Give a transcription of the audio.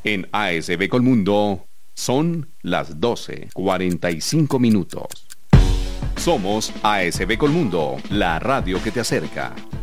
En ASB Colmundo son las 12:45 minutos. Somos ASB Colmundo, la radio que te acerca.